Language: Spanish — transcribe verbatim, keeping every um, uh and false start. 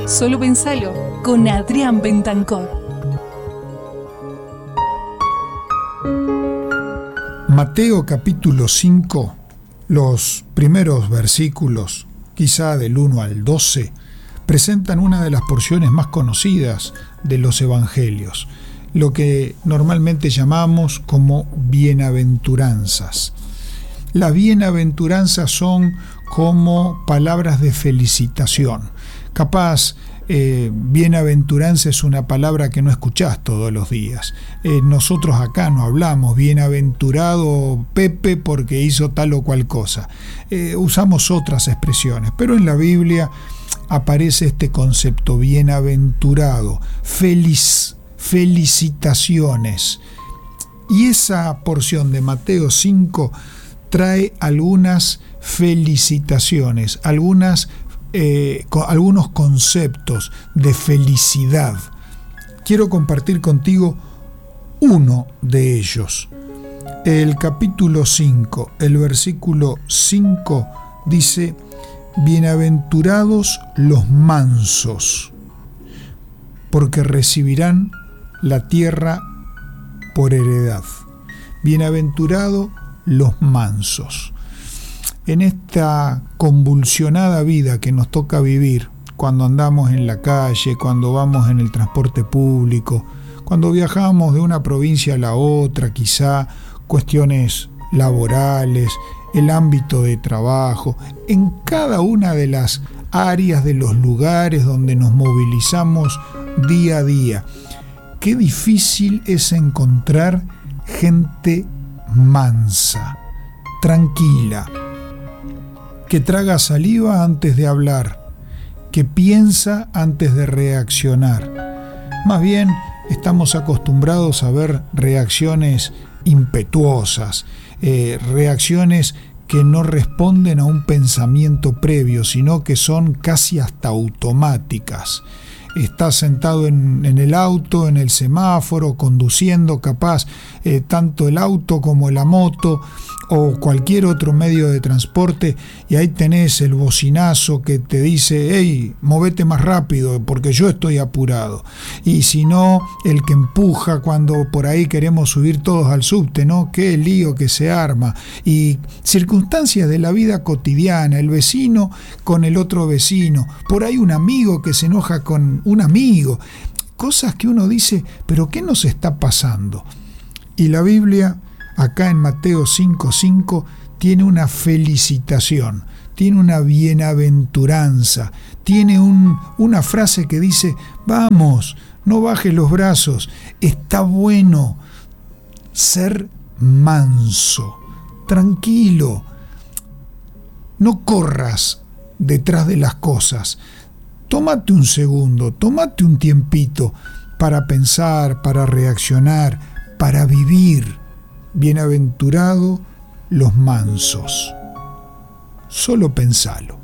Solo pensalo, con Adrián Bentancor. Mateo capítulo cinco, los primeros versículos, quizá del uno al doce, presentan una de las porciones más conocidas de los evangelios, lo que normalmente llamamos como bienaventuranzas. Las bienaventuranzas son como palabras de felicitación. Capaz, eh, bienaventuranza es una palabra que no escuchás todos los días. Eh, nosotros acá no hablamos bienaventurado Pepe porque hizo tal o cual cosa. Eh, usamos otras expresiones, pero en la Biblia aparece este concepto bienaventurado, feliz, felicitaciones. Y esa porción de Mateo cinco trae algunas felicitaciones, algunas, eh, co- algunos conceptos de felicidad. Quiero compartir contigo uno de ellos. El capítulo cinco, el versículo cinco dice: bienaventurados los mansos, porque recibirán la tierra por heredad. Bienaventurados los mansos. En esta convulsionada vida que nos toca vivir, cuando andamos en la calle, cuando vamos en el transporte público, cuando viajamos de una provincia a la otra, quizá cuestiones laborales, el ámbito de trabajo, en cada una de las áreas de los lugares donde nos movilizamos día a día, qué difícil es encontrar gente mansa, tranquila, que traga saliva antes de hablar, que piensa antes de reaccionar. Más bien, estamos acostumbrados a ver reacciones impetuosas, eh, reacciones que no responden a un pensamiento previo, sino que son casi hasta automáticas. Estás sentado en, en el auto, en el semáforo, conduciendo capaz eh, tanto el auto como la moto o cualquier otro medio de transporte, y ahí tenés el bocinazo que te dice: hey, movete más rápido porque yo estoy apurado. Y si no, el que empuja cuando por ahí queremos subir todos al subte, ¿no? Qué lío que se arma. Y circunstancias de la vida cotidiana, el vecino con el otro vecino, por ahí un amigo que se enoja con un amigo, cosas que uno dice: pero ¿qué nos está pasando? Y la Biblia, acá en Mateo cinco cinco, tiene una felicitación, tiene una bienaventuranza, tiene un, una frase que dice: vamos, no bajes los brazos, está bueno ser manso, tranquilo, no corras detrás de las cosas. Tómate un segundo, tómate un tiempito para pensar, para reaccionar, para vivir. Bienaventurados los mansos. Solo pensalo.